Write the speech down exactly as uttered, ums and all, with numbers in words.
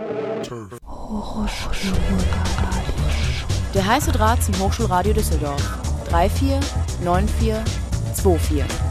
Der heiße Draht zum Hochschulradio Düsseldorf. drei vier neun vier zwei vier